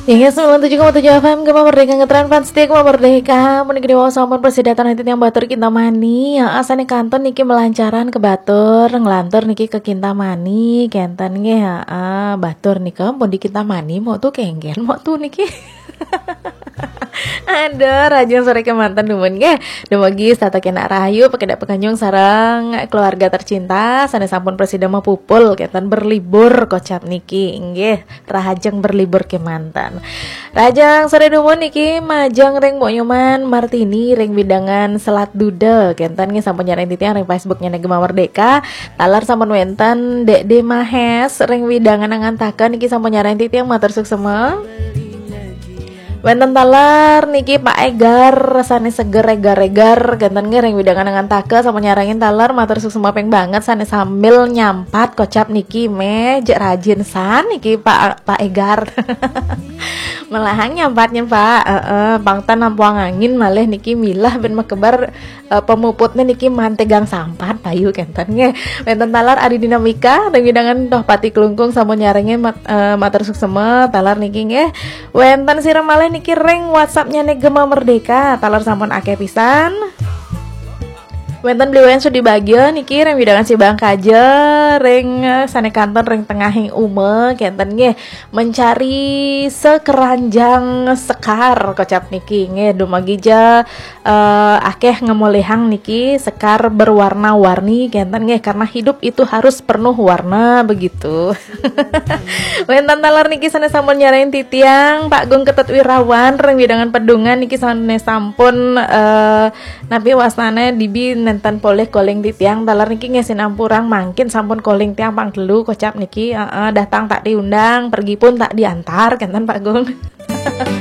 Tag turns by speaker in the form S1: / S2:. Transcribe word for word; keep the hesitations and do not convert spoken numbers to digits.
S1: Hingga sembilan puluh tujuh koma tujuh F M Gema Merdeka ngetren Fantastik Gema Merdeka Menik dewa sampun persidatan hati yang batur Kintamani ya asane kanton niki melancaran ke batur ngelantur niki ke Kintamani kenten nge ya ah, batur nika pun di Kintamani mau tuh kenggen mau tuh niki ada rajin sore ke mantan dumun ge dumagi tata kena rahayu pakai dak pekanjung sarang keluarga tercinta sana sampun presiden mau pupul ketan berlibur kocap niki nggih rahajeng berlibur ke mantan rajang sore dumun niki majang reng moyoman martini reng bidangan selat duda kentan nge sampun nyareng titian reng Facebooknya Gema Merdeka talar sampun wenten dek de mahes reng widangan angantaken niki sampun nyareng titian matur suksema. Wenten talar niki Pak Egar sane seger egar-egar ganten ngereng widangan dengan take sama nyarangin talar matur suksema peng banget sane sambil nyampat kocap niki me jek rajin san niki Pak Pak Egar. Malahan nyampatnya Pak heeh uh, pangtan nampuang angin malih niki milah ben mekebar uh, pemuputnya niki mantegang sampat payu kenten nge wenten talar adi dinamika dan widangan toh pati kelungkung sama nyarangin mat, uh, matur suksema talar niki nge wenten sirem malih niki ring WhatsAppnya nih Gema Merdeka talar sampun akeh pisan wenten beliwen sudi bahagia niki reng widangan si bang kaja reng sane kanton reng tengahing ume kenten nge mencari sekeranjang sekar kocap niki nge dumagi ja uh, akeh ngemolehang niki sekar berwarna-warni kenten nge karena hidup itu harus penuh warna begitu. Wenten talar niki sane sampun nyarain titiang Pak Gung Ketet Wirawan reng widangan pedungan niki sane sampun uh, nabi wasane dibi nenten poleh koleng di tiang talar niki ngesin ampurang mangkin sampun koleng tiang pang telu kocap niki uh, uh, datang tak diundang pergi pun tak diantar kenten Pak Gung.